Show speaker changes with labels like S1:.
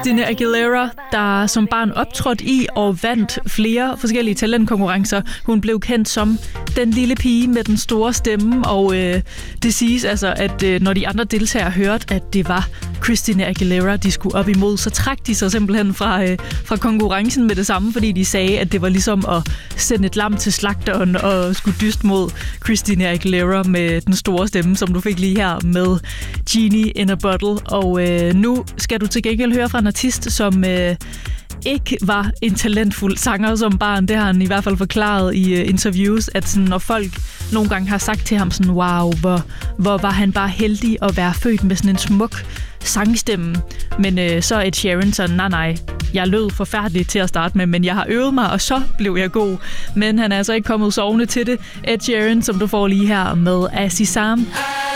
S1: Christina Aguilera, der som barn optrådte i og vandt flere forskellige talentkonkurrencer. Hun blev kendt som den lille pige med den store stemme, og det siges altså, at når de andre deltagere hørte, at det var Christina Aguilera, de skulle op imod, så trak de sig simpelthen fra konkurrencen med det samme, fordi de sagde, at det var ligesom at sende et lam til slagteren og skulle dyste mod Christina Aguilera med den store stemme, som du fik lige her med Genie in a Bottle. Og nu skal du til gengæld høre fra en artist, som ikke var en talentfuld sanger som barn. Det har han i hvert fald forklaret i interviews, at sådan, når folk nogle gange har sagt til ham sådan, wow, hvor var han bare heldig at være født med sådan en smuk sangstemme. Men så Ed Sheeran sådan, nej, jeg lød forfærdeligt til at starte med, men jeg har øvet mig, og så blev jeg god. Men han er altså ikke kommet sovende til det. Ed Sheeran, som du får lige her med Azizam.